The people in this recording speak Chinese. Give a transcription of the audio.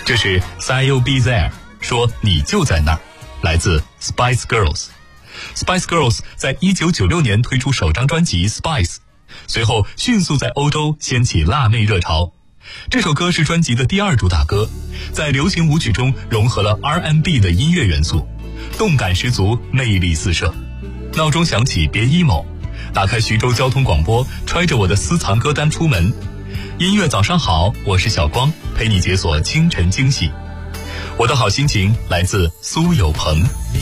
这是 Say You'll Be There 说你就在那儿，来自 Spice Girls。Spice Girls 在1996年推出首张专辑 Spice， 随后迅速在欧洲掀起辣妹热潮。这首歌是专辑的第2主打歌，在流行舞曲中融合了 R&B 的音乐元素，动感十足，魅力四射。闹钟响起别 emo， 打开徐州交通广播，揣着我的私藏歌单出门。音乐早上好，我是小光，陪你解锁清晨惊喜。我的好心情来自苏有朋。